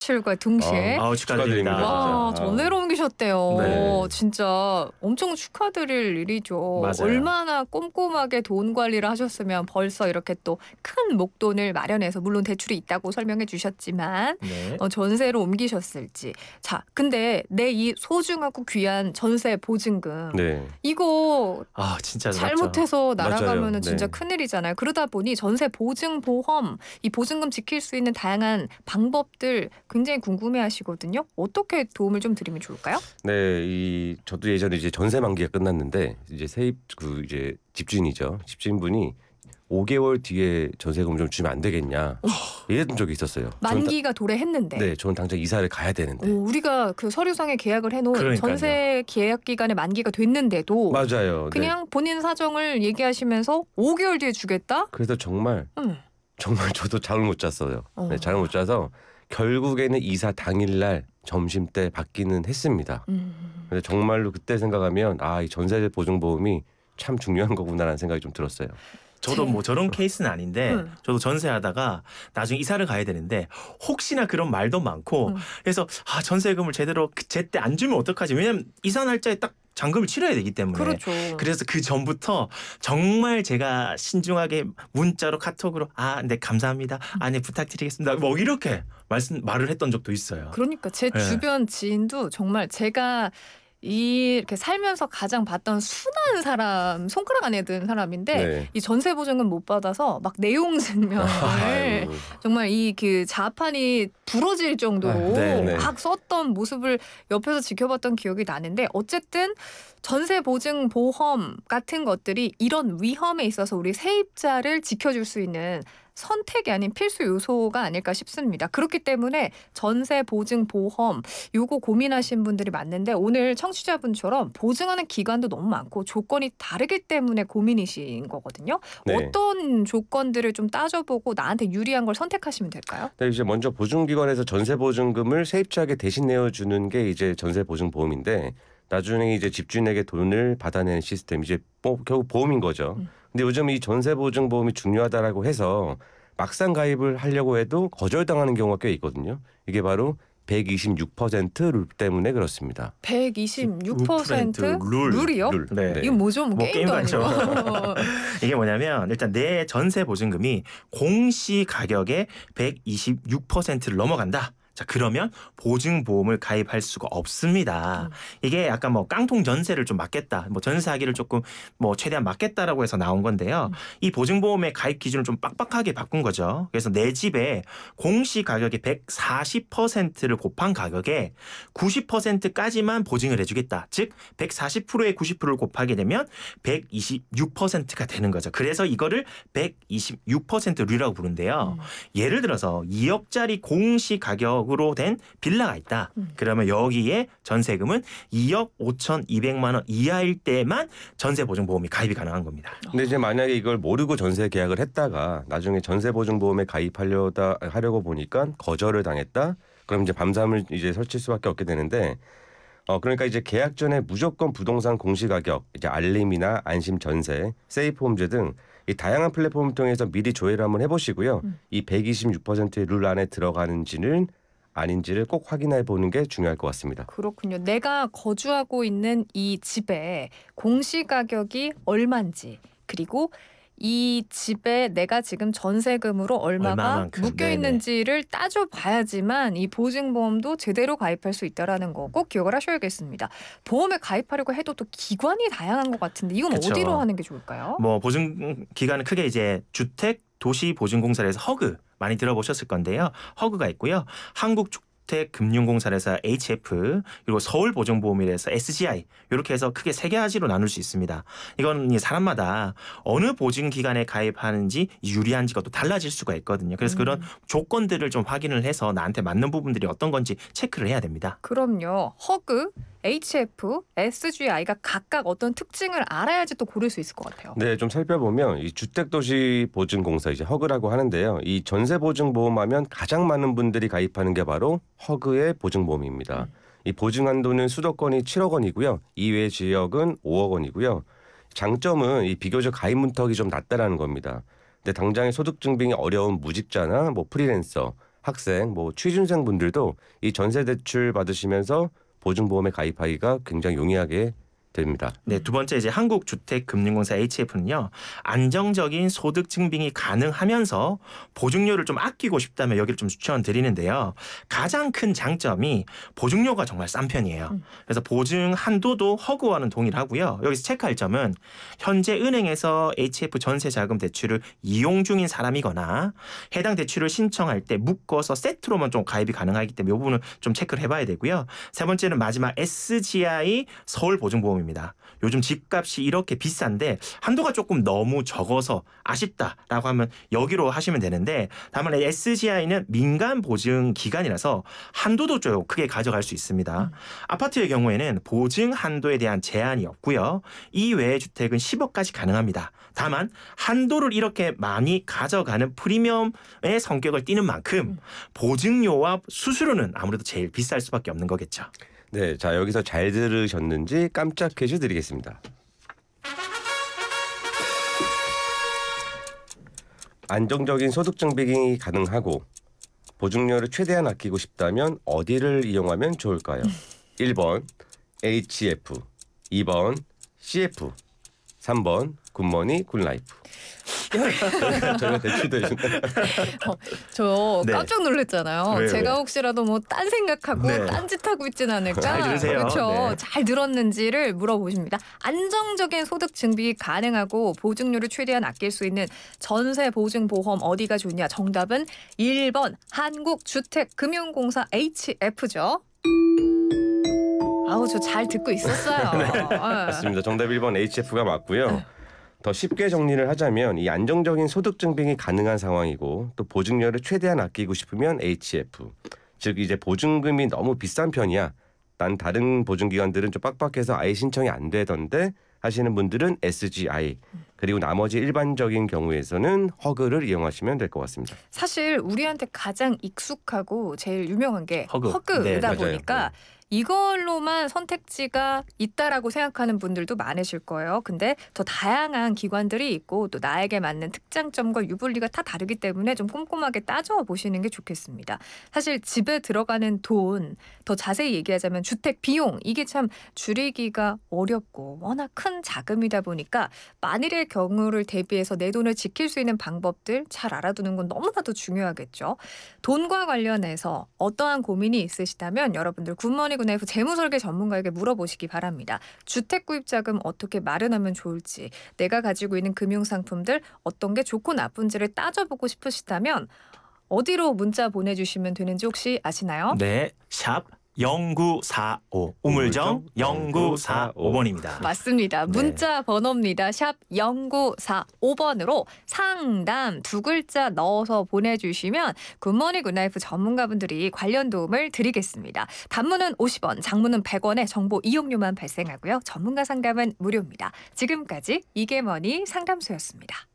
사실과 동시에 축하드립니다. 와, 전세로 옮기셨대요. 네. 진짜 엄청 축하드릴 일이죠. 맞아요. 얼마나 꼼꼼하게 돈 관리를 하셨으면 벌써 이렇게 또 큰 목돈을 마련해서 물론 대출이 있다고 설명해 주셨지만 네. 전세로 옮기셨을지. 자, 근데 내 이 소중하고 귀한 전세 보증금 네. 이거 진짜 잘못해서 날아가면은 맞아요. 진짜 네. 큰일이잖아요. 그러다 보니 전세 보증 보험 이 보증금 지킬 수 있는 다양한 방법들 굉장히 궁금해하시거든요. 어떻게 도움을 좀 드리면 좋을까요? 네, 저도 예전에 이제 전세 만기가 끝났는데 이제 세입 이제 집주인이죠. 집주인분이 5개월 뒤에 전세금 좀 주면 안 되겠냐 이랬던 적이 있었어요. 만기가 도래했는데. 네, 저는 당장 이사를 가야 되는데. 우리가 그 서류상에 계약을 해놓은 그러니까요. 전세 계약 기간의 만기가 됐는데도 맞아요. 그냥 본인 사정을 얘기하시면서 5개월 뒤에 주겠다? 그래서 정말 저도 잠을 못 잤어요. 네, 잠을 못 자서 결국에는 이사 당일날 점심 때 받기는 했습니다. 근데 정말로 그때 생각하면 이 전세 보증보험이 참 중요한 거구나라는 생각이 좀 들었어요. 저도 뭐 저런 케이스는 아닌데 저도 전세하다가 나중에 이사를 가야 되는데 혹시나 그런 말도 많고 그래서 전세금을 제대로 제때 안 주면 어떡하지? 왜냐면 이사 날짜에 딱 잔금을 치러야 되기 때문에. 그렇죠. 그래서 그 전부터 정말 제가 신중하게 문자로 카톡으로 네 감사합니다. 네 부탁드리겠습니다. 뭐 이렇게 말을 했던 적도 있어요. 그러니까 제 주변 지인도 정말 제가 이렇게 살면서 가장 봤던 순한 사람, 손가락 안에 든 사람인데 이 전세 보증금 못 받아서 막 내용 증명을 정말 이 그 자판이 부러질 정도로 막 썼던 모습을 옆에서 지켜봤던 기억이 나는데 어쨌든 전세 보증 보험 같은 것들이 이런 위험에 있어서 우리 세입자를 지켜줄 수 있는 선택이 아닌 필수 요소가 아닐까 싶습니다. 그렇기 때문에 전세 보증 보험 요거 고민하신 분들이 많은데 오늘 청취자분처럼 보증하는 기간도 너무 많고 조건이 다르기 때문에 고민이신 거거든요. 네. 어떤 조건들을 좀 따져보고 나한테 유리한 걸 선택하시면 될까요? 네, 이제 먼저 보증기관에서 전세 보증금을 세입자에게 대신 내어주는 게 이제 전세 보증 보험인데 나중에 이제 집주인에게 돈을 받아내는 시스템 이제 결국 보험인 거죠. 근데 요즘 이 전세 보증 보험이 중요하다라고 해서 막상 가입을 하려고 해도 거절당하는 경우가 꽤 있거든요. 이게 바로 126%룰 때문에 그렇습니다. 126% 룰이요? 네. 이건 뭐죠? 뭐 게임도 아니고. 이게 뭐냐면 일단 내 전세 보증금이 공시 가격의 126%를 넘어간다. 자, 그러면 보증보험을 가입할 수가 없습니다. 이게 약간 뭐 깡통 전세를 좀 막겠다. 뭐 전세하기를 조금 뭐 최대한 막겠다라고 해서 나온 건데요. 이 보증보험의 가입 기준을 좀 빡빡하게 바꾼 거죠. 그래서 내 집에 공시 가격의 140%를 곱한 가격에 90%까지만 보증을 해주겠다. 즉 140%의 90%를 곱하게 되면 126%가 되는 거죠. 그래서 이거를 126% 룰이라고 부른대요. 예를 들어서 2억짜리 공시 가격으로 된 빌라가 있다. 그러면 여기에 전세금은 2억 5,200만 원 이하일 때만 전세보증보험이 가입이 가능한 겁니다. 근데 이제 만약에 이걸 모르고 전세 계약을 했다가 나중에 전세보증보험에 가입하려고 보니까 거절을 당했다. 그럼 이제 밤잠을 이제 설칠 수밖에 없게 되는데 그러니까 이제 계약 전에 무조건 부동산 공시가격, 이제 알림이나 안심전세, 세이프홈즈 등 이 다양한 플랫폼을 통해서 미리 조회를 한번 해보시고요. 이 126%의 룰 안에 들어가는지는 아닌지를 꼭 확인해 보는 게 중요할 것 같습니다. 그렇군요. 내가 거주하고 있는 이 집의 공시가격이 얼마인지 그리고 이 집에 내가 지금 전세금으로 얼마가 묶여있는지를 따져봐야지만 이 보증보험도 제대로 가입할 수 있다는 거 꼭 기억을 하셔야겠습니다. 보험에 가입하려고 해도 또 기관이 다양한 것 같은데 이건 그쵸. 어디로 하는 게 좋을까요? 뭐 보증 기간은 크게 이제 주택 도시보증공사에서 허그 많이 들어보셨을 건데요. 허그가 있고요. 한국주택금융공사에서 HF 그리고 서울보증보험이라서 SGI 이렇게 해서 크게 세 가지로 나눌 수 있습니다. 이건 사람마다 어느 보증기관에 가입하는지 유리한지가 또 달라질 수가 있거든요. 그래서 그런 조건들을 좀 확인을 해서 나한테 맞는 부분들이 어떤 건지 체크를 해야 됩니다. 그럼요. 허그, HF, SGI가 각각 어떤 특징을 알아야지 또 고를 수 있을 것 같아요. 네, 좀 살펴보면 이 주택도시보증공사 이제 허그라고 하는데요. 이 전세보증보험하면 가장 많은 분들이 가입하는 게 바로 허그의 보증보험입니다. 이 보증 한도는 수도권이 7억 원이고요. 이외 지역은 5억 원이고요. 장점은 이 비교적 가입 문턱이 좀 낮다라는 겁니다. 근데 당장의 소득 증빙이 어려운 무직자나 뭐 프리랜서 학생, 뭐 취준생 분들도 이 전세 대출 받으시면서 보증보험에 가입하기가 굉장히 용이하게 됩니다. 네, 두 번째 이제 한국주택금융공사 HF는요. 안정적인 소득 증빙이 가능하면서 보증료를 좀 아끼고 싶다면 여기를 좀 추천드리는데요. 가장 큰 장점이 보증료가 정말 싼 편이에요. 그래서 보증 한도도 허그와는 동일하고요. 여기서 체크할 점은 현재 은행에서 HF 전세자금 대출을 이용 중인 사람이거나 해당 대출을 신청할 때 묶어서 세트로만 좀 가입이 가능하기 때문에 이 부분은 좀 체크를 해봐야 되고요. 세 번째는 마지막 SGI 서울보증보험 입니다. 요즘 집값이 이렇게 비싼데 한도가 조금 너무 적어서 아쉽다라고 하면 여기로 하시면 되는데 다만 SGI는 민간 보증 기간이라서 한도도 좀 크게 가져갈 수 있습니다. 아파트의 경우에는 보증 한도에 대한 제한이 없고요. 이외의 주택은 10억까지 가능합니다. 다만 한도를 이렇게 많이 가져가는 프리미엄의 성격을 띠는 만큼 보증료와 수수료는 아무래도 제일 비쌀 수밖에 없는 거겠죠. 네, 자 여기서 잘 들으셨는지 깜짝 퀴즈 드리겠습니다. 안정적인 소득 증빙이 가능하고 보증료를 최대한 아끼고 싶다면 어디를 이용하면 좋을까요? 1번 HF, 2번 CF, 3번 굿머니 굿라이프. 저희가 대출도 해준다. 저 네. 깜짝 놀랐잖아요. 왜요? 제가 혹시라도 뭐 딴 생각하고 네. 딴짓하고 있진 않을까. 잘 들으세요. 그렇죠. 네. 잘 들었는지를 물어보십니다. 안정적인 소득 증빙이 가능하고 보증료를 최대한 아낄 수 있는 전세 보증 보험 어디가 좋냐? 정답은 1번 한국주택금융공사 HF죠. 아우 저 잘 듣고 있었어요. 맞습니다. 정답 1번 HF가 맞고요. 더 쉽게 정리를 하자면 이 안정적인 소득 증빙이 가능한 상황이고 또 보증료를 최대한 아끼고 싶으면 HF. 즉 이제 보증금이 너무 비싼 편이야. 난 다른 보증기관들은 좀 빡빡해서 아예 신청이 안 되던데 하시는 분들은 SGI. 그리고 나머지 일반적인 경우에서는 허그를 이용하시면 될 것 같습니다. 사실 우리한테 가장 익숙하고 제일 유명한 게 허그다 네, 맞아요. 보니까 이걸로만 선택지가 있다라고 생각하는 분들도 많으실 거예요. 근데 더 다양한 기관들이 있고 또 나에게 맞는 특장점과 유불리가 다 다르기 때문에 좀 꼼꼼하게 따져보시는 게 좋겠습니다. 사실 집에 들어가는 돈, 더 자세히 얘기하자면 주택 비용, 이게 참 줄이기가 어렵고 워낙 큰 자금이다 보니까 만일의 경우를 대비해서 내 돈을 지킬 수 있는 방법들 잘 알아두는 건 너무나도 중요하겠죠. 돈과 관련해서 어떠한 고민이 있으시다면 여러분들 굿모닝 굿나이프 재무설계 전문가에게 물어보시기 바랍니다. 주택 구입 자금 어떻게 마련하면 좋을지, 내가 가지고 있는 금융 상품들 어떤 게 좋고 나쁜지를 따져보고 싶으시다면 어디로 문자 보내주시면 되는지 혹시 아시나요? 네, 샵 0945 우물정 0945번입니다. 맞습니다. 네. 문자 번호입니다. 샵 0945번으로 상담 두 글자 넣어서 보내주시면 굿모닝 굿나이프 전문가분들이 관련 도움을 드리겠습니다. 단문은 50원, 장문은 100원의 정보 이용료만 발생하고요. 전문가 상담은 무료입니다. 지금까지 이게머니 상담소였습니다.